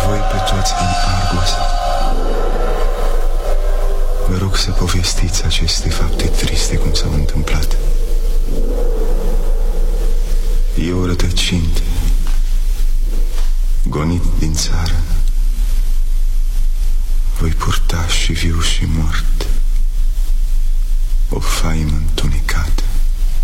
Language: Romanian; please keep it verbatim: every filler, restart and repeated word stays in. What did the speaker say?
voi pe toți din Argos, vă rog să povestiți aceste fapte triste cum s-au întâmplat. Eu rătăcind, gonit din țară, voi purta și viu și mort o faimă întunecată.